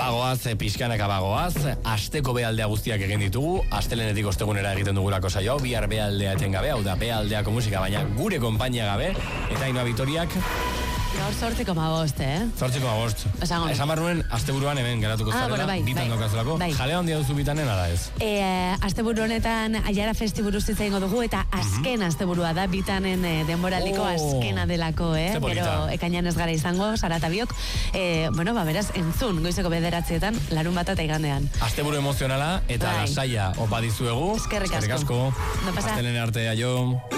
Bagoaz, pixkanaka bagoaz, asteko bealdea guztiak egin ditugu, astelenetik ostegunera egiten dugulako saio, bihar bealdea etengabe, hau da bealdeako musika, baina gure konpainia gabe, eta Ainhoa Vitoriak Gaur 8,5, 8,5. Esan barruen, asteburuan hemen geratuko zarela, bitan daukazulako. Jalea handia duzu bitanen, ala ez? Asteburu honetan Aiara Festiburu zitza ingo dugu, eta azken asteburua da, bitanen denboraldiko azkena delako, Gero, ekainan ez gara izango, Sara eta biok. Beraz, entzun, goizeko 9:00 larun bat eta igandean. Asteburu emozionala, eta lasaia opa dizuegu. Eskerrik asko. Astelehen arte, aio.